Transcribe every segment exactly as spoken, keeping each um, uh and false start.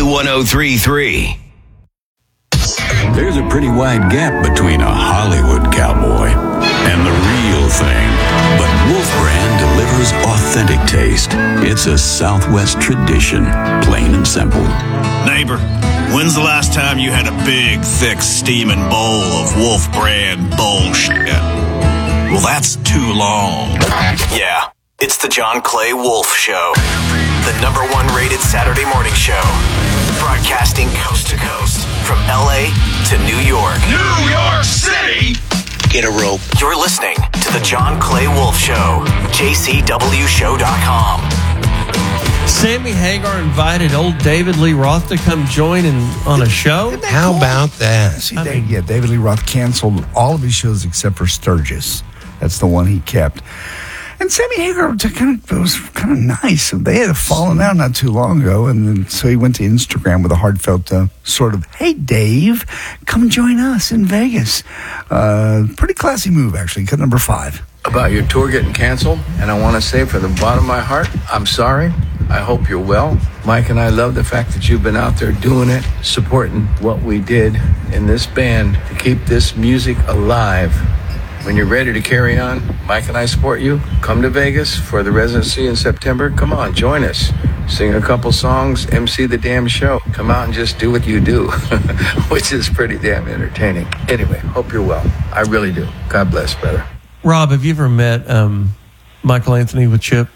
one oh three point three. There's a pretty wide gap between a Hollywood cowboy and the real thing. But Wolf Brand delivers authentic taste. It's a Southwest tradition, plain and simple. Neighbor, when's the last time you had a big, thick, steaming bowl of Wolf Brand bullshit? Well, that's too long. Yeah, it's the John Clay Wolf Show. The number one rated Saturday morning show. Broadcasting coast to coast from L A to New York. New York City! Get a rope. You're listening to the John Clay Wolf Show. J C W show dot com. Sammy Hagar invited old David Lee Roth to come join in on a show. How cool? about that? See, they, yeah, David Lee Roth canceled all of his shows except for Sturgis. That's the one he kept. And Sammy Hagar kind of, it was kind of nice. They had fallen out not too long ago, and then, so he went to Instagram with a heartfelt uh, sort of, "Hey, Dave, come join us in Vegas." Uh, pretty classy move, actually. Cut number five. About your tour getting canceled, and I want to say from the bottom of my heart, I'm sorry. I hope you're well. Mike and I love the fact that you've been out there doing it, supporting what we did in this band to keep this music alive. When you're ready to carry on, Mike and I support you. Come to Vegas for the residency in September. Come on, join us. Sing a couple songs, M C the damn show. Come out and just do what you do, which is pretty damn entertaining. Anyway, hope you're well. I really do. God bless, brother. Rob, have you ever met um, Michael Anthony with Chip?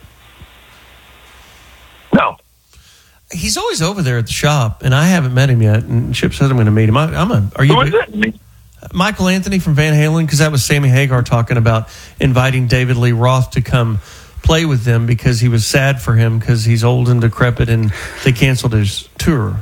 No. He's always over there at the shop, and I haven't met him yet. And Chip said I'm going to meet him. I, I'm a. Are you? Who is it? Michael Anthony from Van Halen, because that was Sammy Hagar talking about inviting David Lee Roth to come play with them because he was sad for him because he's old and decrepit and they canceled his tour.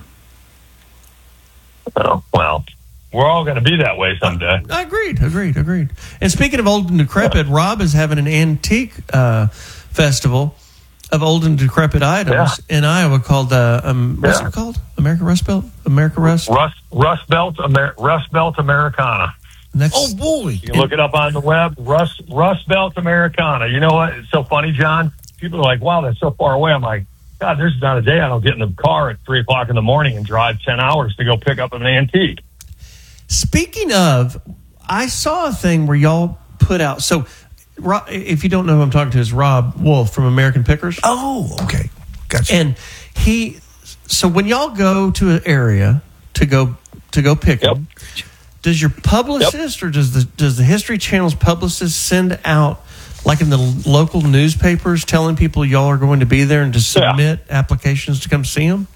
Oh, well, we're all going to be that way someday. I agreed, agreed, agreed. And speaking of old and decrepit, Rob is having an antique uh, festival of old and decrepit items yeah. in Iowa called, uh, um, what's yeah. it called? America Rust Belt? America Rust? Rust, Rust Belt, Amer- Rust Belt Americana. That's, oh, boy. You can look it up on the web, Rust, Rust Belt Americana. You know what? It's so funny, John. People are like, wow, that's so far away. I'm like, God, there's not a day I don't get in the car at three o'clock in the morning and drive ten hours to go pick up an antique. Speaking of, I saw a thing where y'all put out, so if you don't know who I'm talking to, is Rob Wolf from American Pickers. Oh, okay. Gotcha. And he, so when y'all go to an area to go to go pick yep. them, does your publicist yep. or does the does the History Channel's publicist send out, like in the local newspapers, telling people y'all are going to be there and to submit yeah. applications to come see them?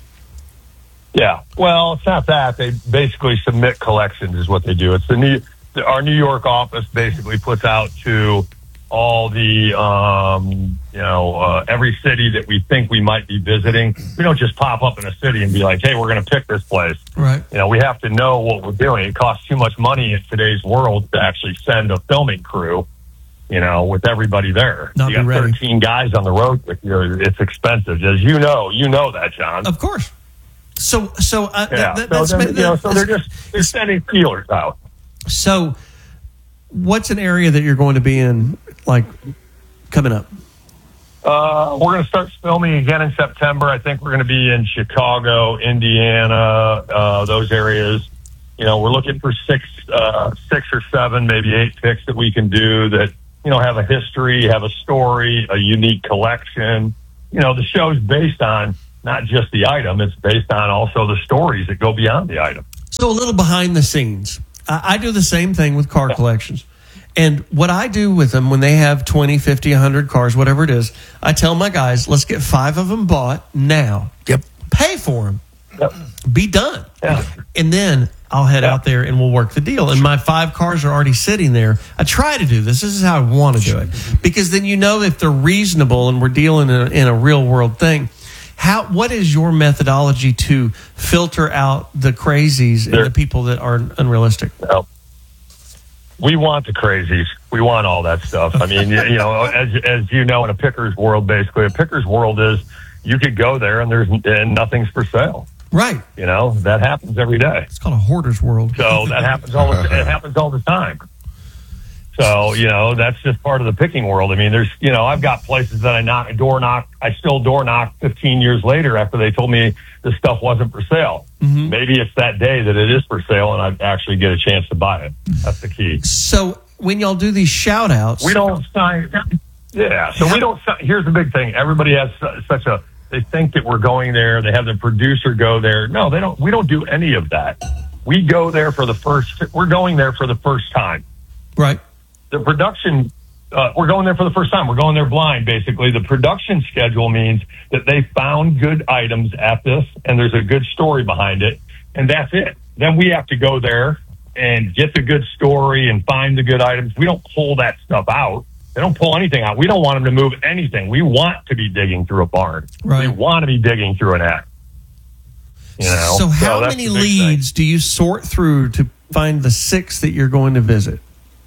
Yeah. Well, it's not that. They basically submit collections is what they do. It's the new, our New York office basically puts out to all the, um, you know, uh, every city that we think we might be visiting. We don't just pop up in a city and be like, hey, we're going to pick this place. Right. You know, we have to know what we're doing. It costs too much money in today's world to actually send a filming crew, you know, with everybody there. Not you got ready. thirteen guys on the road with you. It's expensive. As you know, you know that, John. Of course. So, so, uh, yeah. that, so, that's, then, that, you know, so that's, they're just they're sending feelers out. So, what's an area that you're going to be in, like, coming up? Uh, we're going to start filming again in September. I think we're going to be in Chicago, Indiana, uh, those areas. You know, we're looking for six, uh, six or seven, maybe eight picks that we can do that, you know, have a history, have a story, a unique collection. You know, the show's based on not just the item, it's based on also the stories that go beyond the item. So a little behind the scenes. I, I do the same thing with car collections. And what I do with them when they have twenty, fifty, one hundred cars, whatever it is, I tell my guys, let's get five of them bought now. Yep. Pay for them. Yep. Be done. Yeah. And then I'll head yep. out there and we'll work the deal. And my five cars are already sitting there. I try to do this. This is how I want to do it. Because then you know if they're reasonable and we're dealing in a, in a real world thing. How? What is your methodology to filter out the crazies there, and the people that are unrealistic? Well, we want the crazies. We want all that stuff. I mean, you, you know, as as you know, in a picker's world, basically, a picker's world is you could go there and there's and nothing's for sale. Right. You know, that happens every day. It's called a hoarder's world. So that happens all the, it happens all the time. So, you know, that's just part of the picking world. I mean, there's, you know, I've got places that I knock, door knock, I still door knock fifteen years later after they told me the stuff wasn't for sale. Mm-hmm. Maybe it's that day that it is for sale and I actually get a chance to buy it. That's the key. So when y'all do these shout outs, we don't sign. Yeah. So we don't, here's the big thing. Everybody has such a, they think that we're going there. They have the producer go there. No, they don't. We don't do any of that. We go there for the first, we're going there for the first time. Right. The production, uh, we're going there for the first time. We're going there blind, basically. The production schedule means that they found good items at this, and there's a good story behind it, and that's it. Then we have to go there and get the good story and find the good items. We don't pull that stuff out. They don't pull anything out. We don't want them to move anything. We want to be digging through a barn. Right. We want to be digging through an act. You know? So how so many leads thing. do you sort through to find the six that you're going to visit?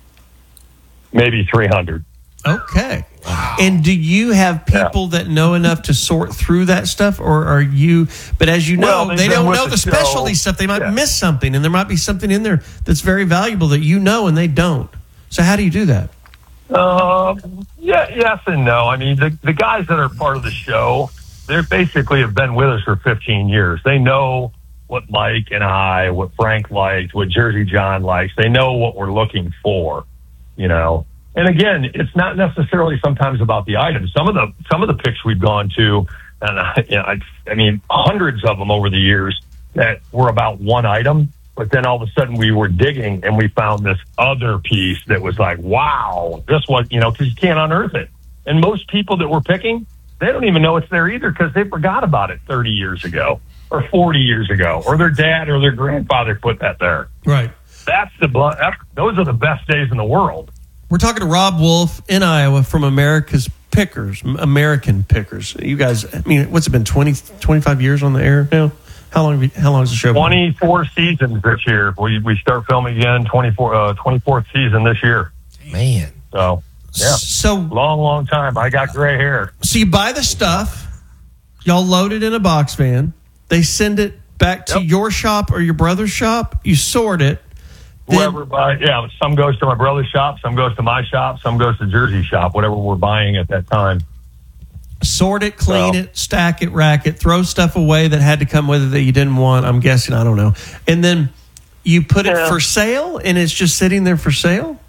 Maybe three hundred. Okay. Wow. And do you have people yeah. that know enough to sort through that stuff, or are you, but as you know, well, they don't know the, the specialty stuff. They might yeah. miss something, and there might be something in there that's very valuable that you know and they don't. So how do you do that? Um, yeah, yes and no. I mean, the, the guys that are part of the show, they basically have been with us for fifteen years. They know what Mike and I, what Frank liked, what Jersey John likes. They know what we're looking for, you know. And again, it's not necessarily sometimes about the items. Some of the some of the picks we've gone to, and I, you know, I, I mean, hundreds of them over the years that were about one item. But then all of a sudden we were digging and we found this other piece that was like, wow, this was, you know, because you can't unearth it. And most people that we're picking, they don't even know it's there either because they forgot about it thirty years ago or forty years ago, or their dad or their grandfather put that there. Right. That's the that's, those are the best days in the world. We're talking to Rob Wolf in Iowa from America's Pickers, American Pickers. You guys, I mean, what's it been, twenty, twenty-five years on the air now? How long? Have you, how long has the show been? twenty-four seasons this year. We we start filming again. twenty-four, uh, twenty-fourth season this year. Man. So yeah. So long, long time. I got gray hair. So you buy the stuff, y'all load it in a box van. They send it back to yep. your shop or your brother's shop. You sort it. Whoever buys, yeah. Some goes to my brother's shop. Some goes to my shop. Some goes to Jersey shop. Whatever we're buying at that time. Sort it, clean so. it, stack it, rack it, throw stuff away that had to come with it that you didn't want. I'm guessing, I don't know. And then you put it yeah. for sale, and it's just sitting there for sale?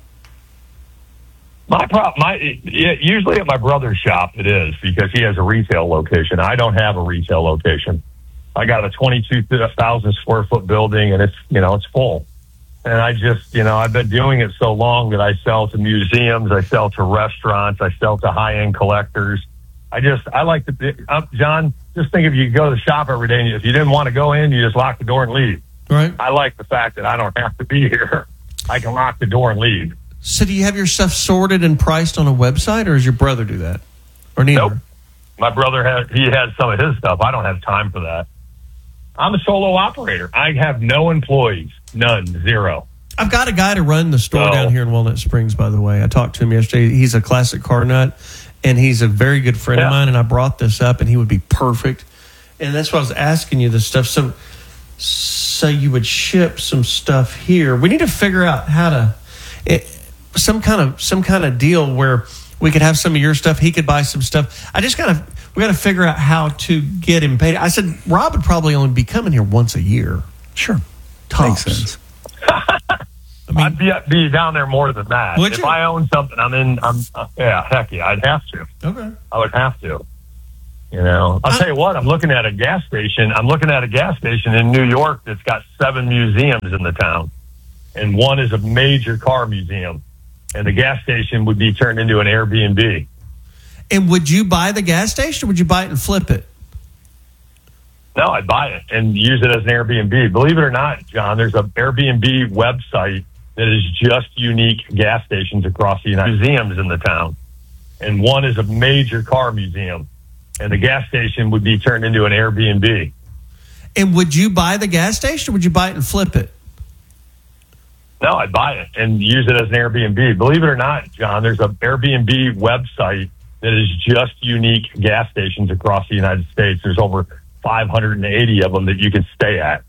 My prop, my yeah, usually at my brother's shop it is because he has a retail location. I don't have a retail location. I got a twenty-two thousand square foot building, and it's you know it's full. And I just you know I've been doing it so long that I sell to museums, I sell to restaurants, I sell to high end collectors. I just, I like to, uh, John, just think if you go to the shop every day and if you didn't want to go in, you just lock the door and leave. Right. I like the fact that I don't have to be here. I can lock the door and leave. So do you have your stuff sorted and priced on a website, or does your brother do that? Or neither? Nope. My brother has, he has some of his stuff. I don't have time for that. I'm a solo operator. I have no employees. None. Zero. I've got a guy to run the store so, down here in Walnut Springs, by the way. I talked to him yesterday. He's a classic car nut. And he's a very good friend yeah. of mine, and I brought this up, and he would be perfect. And that's why I was asking you this stuff. So, so you would ship some stuff here. We need to figure out how to it, some kind of some kind of deal where we could have some of your stuff. He could buy some stuff. I just gotta we got to figure out how to get him paid. I said Rob would probably only be coming here once a year. Sure, tops. Makes sense. I mean, I'd be, be down there more than that. Would if you? I own something, I'm in. I'm uh, yeah, heck yeah, I'd have to. Okay, I would have to. You know, I'll I, tell you what. I'm looking at a gas station. I'm looking at a gas station in New York that's got seven museums in the town, and one is a major car museum, and the gas station would be turned into an Airbnb. And would you buy the gas station, or would you buy it and flip it? No, I'd buy it and use it as an Airbnb. Believe it or not, John, there's an Airbnb website that is just unique gas stations across the United States. Museums in the town. And one is a major car museum. And the gas station would be turned into an Airbnb. And would you buy the gas station, or would you buy it and flip it? No, I'd buy it and use it as an Airbnb. Believe it or not, John, there's an Airbnb website that is just unique gas stations across the United States. There's over five hundred eighty of them that you can stay at.